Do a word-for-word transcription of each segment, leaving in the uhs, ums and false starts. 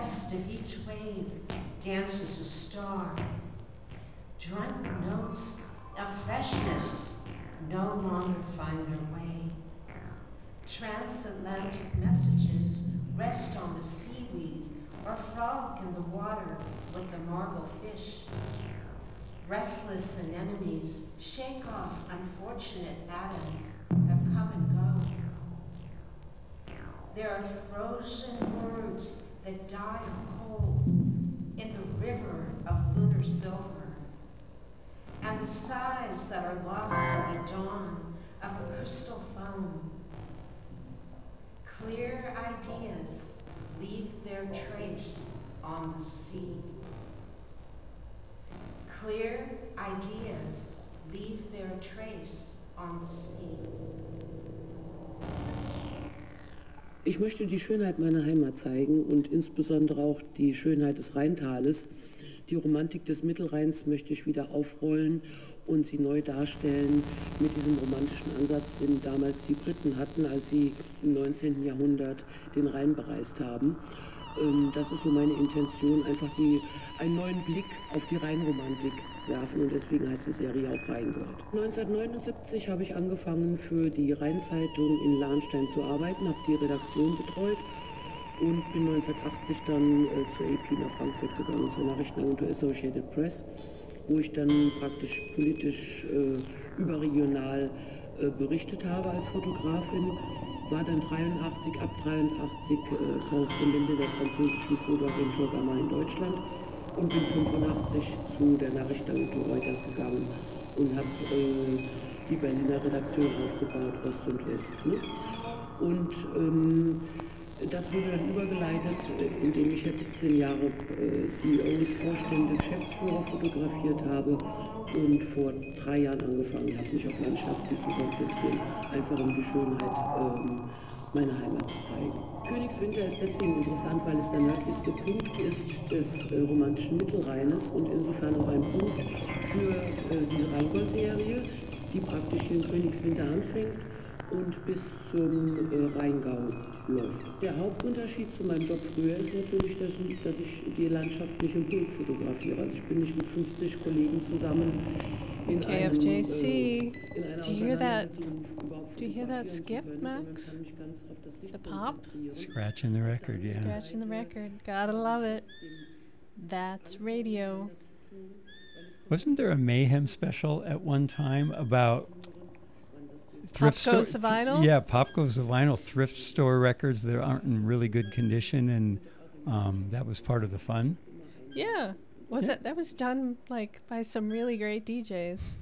crest of each wave dances a star. Drunk notes of freshness no longer find their way. Transatlantic messages rest on the seaweed or frolic in the water with the marble fish. Restless anemones shake off unfortunate atoms that come and go. There are frozen words that die of cold in the river of lunar silver, and the sighs that are lost in the dawn of a crystal foam. Clear ideas leave their trace on the sea. Clear ideas leave their trace on the sea. Ich möchte die Schönheit meiner Heimat zeigen und insbesondere auch die Schönheit des Rheintales. Die Romantik des Mittelrheins möchte ich wieder aufrollen und sie neu darstellen mit diesem romantischen Ansatz, den damals die Briten hatten, als sie im neunzehnten Jahrhundert den Rhein bereist haben. Das ist so meine Intention, einfach die, einen neuen Blick auf die Rheinromantik werfen und deswegen heißt die Serie auch Rheingold. neunzehnhundertneunundsiebzig habe ich angefangen für die Rheinzeitung in Lahnstein zu arbeiten, habe die Redaktion betreut und bin neunzehnhundertachtzig dann äh, zur A P nach Frankfurt gegangen, zur Nachrichtenagentur Associated Press, wo ich dann praktisch politisch äh, überregional äh, berichtet habe als Fotografin. War dann dreiundachtzig, ab dreiundachtzig äh, Korrespondentin der französischen Fotoagentur Gamma in Deutschland und bin fünfundachtzig zu der Nachrichtenagentur Reuters gegangen und habe äh, die Berliner Redaktion aufgebaut, Ost und West. Ne? Und ähm, das wurde dann übergeleitet, indem ich jetzt siebzehn Jahre äh, C E Os, Vorstände, Geschäftsführer fotografiert habe und vor drei Jahren angefangen habe, mich auf Landschaften zu konzentrieren, einfach um die Schönheit ähm, meiner Heimat zu zeigen. Königswinter ist deswegen interessant, weil es der nördlichste Punkt ist des äh, romantischen Mittelrheines und insofern auch ein Punkt für äh, diese Rheingold-Serie, die praktisch hier in Königswinter anfängt und bis zum äh, Rheingau läuft. Der Hauptunterschied zu meinem Job früher ist natürlich, dass, dass ich die Landschaft nicht im Pulk fotografiere. Also ich bin nicht mit fünfzig Kollegen zusammen in K F J C. einem, äh, in einer Do you hear that? überhaupt Do you hear that skip, können, Max? kann mich ganz auf das Licht The pop? Scratching the record, yeah. Scratching the record. Gotta love it. That's radio. Wasn't there a Mayhem special at one time about thrift Pop Goes the Vinyl? Yeah, Pop Goes the Vinyl, thrift store records that aren't in really good condition, and um, that was part of the fun. Yeah. Was Yeah. it? That was done like by some really great D Js.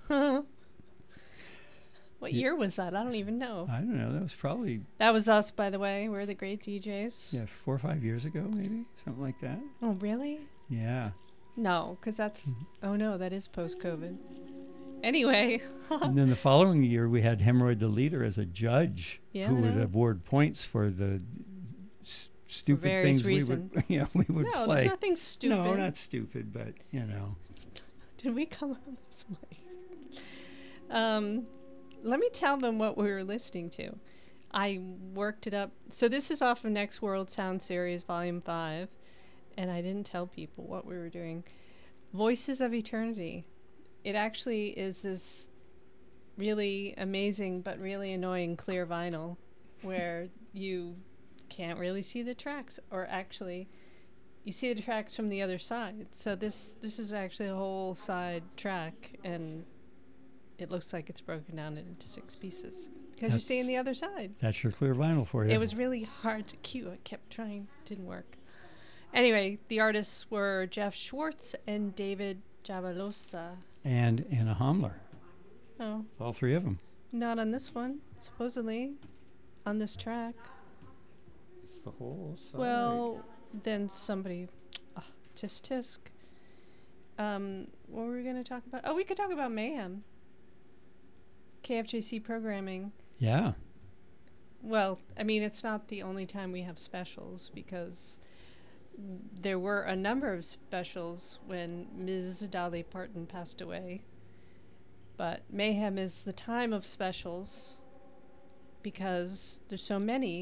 What Yeah. year was that? I don't even know. I don't know. That was probably That was us, by the way. We're the great D Js. yeah four or five years ago, maybe something like that. Oh, really? Yeah. No, because that's. Mhm. Oh no, that is post-COVID. Anyway. And then the following year, we had Hemorrhoid the Leader as a judge Yeah, who I would know. award points for the s- stupid various things reason. we would, yeah, we would No, play. there's nothing stupid. No, not stupid, but you know. Did we come on this mic? Um, let me tell them what we were listening to. I worked it up. So this is off of Next World Sound Series Volume five, and I didn't tell people what we were doing. Voices of Eternity. It actually is this really amazing but really annoying clear vinyl where you can't really see the tracks, or actually you see the tracks from the other side. So this this is actually a whole side track, and it looks like it's broken down into six pieces because you're That's- seeing the other side. That's your clear vinyl for you. It was really hard to cue. I kept trying, didn't work. Anyway, the artists were Jeff Schwartz and David Javalosa. and Anna Homler. Oh, All three of them. not on this one, supposedly, on this track. It's the whole side. Well, then somebody, oh, tisk tisk. Um, what were we going to talk about? Oh, we could talk about Mayhem. K F J C programming. Yeah. Well, I mean, it's not the only time we have specials, because there were a number of specials when Miz Dolly Parton passed away. But Mayhem is the time of specials because there's so many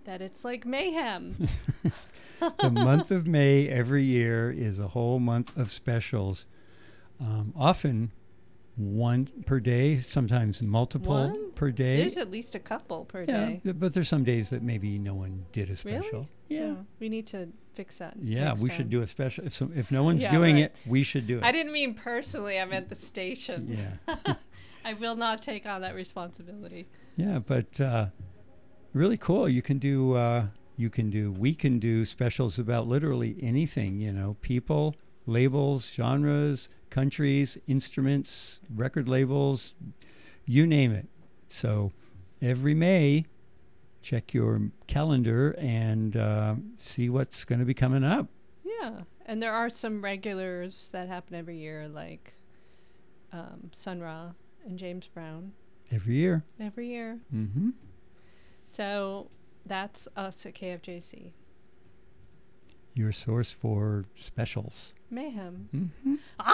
that it's like mayhem. The month of May every year is a whole month of specials. Um, often one per day, sometimes multiple One? per day. There's at least a couple per yeah, day. th- but there's some days that maybe no one did a special. Really? Yeah. Oh, we need to fix that. Yeah, next we time. should do a special. If some, if no one's Yeah, doing right. it, we should do it. I didn't mean personally. I meant the station. Yeah. I will not take on that responsibility. Yeah, but uh, really cool. You can do. Uh, you can do. We can do specials about literally anything. You know, people, labels, genres, countries, instruments, record labels, you name it. So every May, check your calendar and uh, see what's going to be coming up. Yeah, and there are some regulars that happen every year, like um, Sun Ra and James Brown Every year. every year. Mm-hmm. So that's us at K F J C. Your source for specials. Mayhem. Mm-hmm.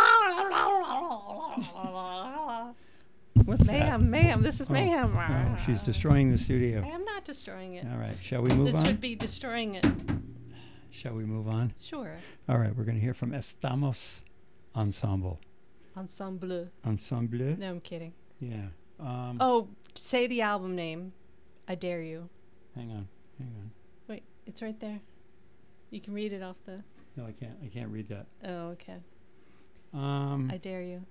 What's that? Mayhem, mayhem. This is Oh, mayhem. Oh, she's destroying the I studio. am not destroying it. All right, shall we move This on? would be destroying it. Shall we move on? Sure. All right, we're going to hear from Estamos Ensemble. Ensemble. Ensemble? No, I'm kidding. Yeah. Um, Oh, say the album name. I dare you. Hang on, hang on. Wait, it's right there. You can read it off the. No, I can't. I can't read that. Oh, okay. Um, I dare you.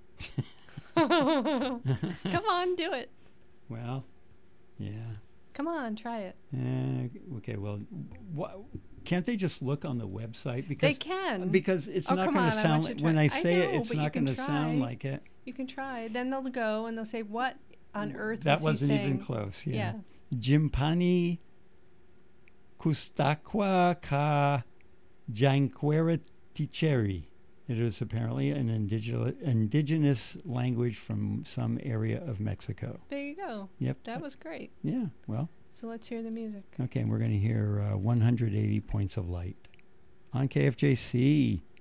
Come on, do it. well, yeah. Come on, try it. Uh, okay. Well, wh- can't they just look on the website because They can. because it's Oh, not come going on, to I sound want you like to when try. I I say it, know, it's but you not going can to sound try. like it. You can try. Then they'll go and they'll say, "What on earth That was he wasn't saying?" even close. Yeah. Yeah. Jimpani Kustakwa ka Janqueriticeri. It is apparently an indigenous indigenous language from some area of Mexico. There you go. Yep. That was great. Yeah. Well. So let's hear the music. Okay, and we're going to hear uh, one hundred eighty Points of Light on K F J C.